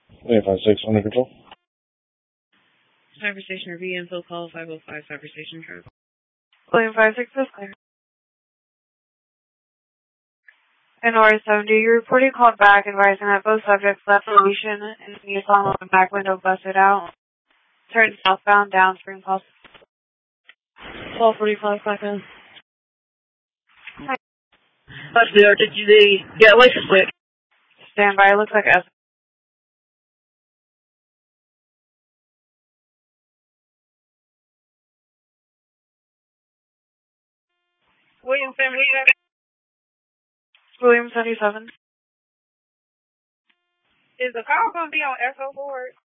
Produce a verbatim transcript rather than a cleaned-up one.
Wait, five six under control. Cyber Station review info call five oh five Cyber Station Charlie. William five six is clear. In North seventy, you reporting called back advising that both subjects left the station and the Nissan with the back window busted out. Turned southbound downstream call. twelve forty-five seconds. That's the R T G D. Yeah, license plate. Stand by. Looks like S. William seventy. William seventy-seven. Is the call going to be on Echo Board?